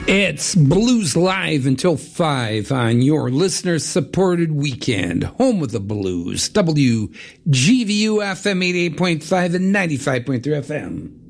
It's Blues Live until 5 on your listener-supported weekend. Home of the Blues. WGVU FM 88.5 and 95.3 FM.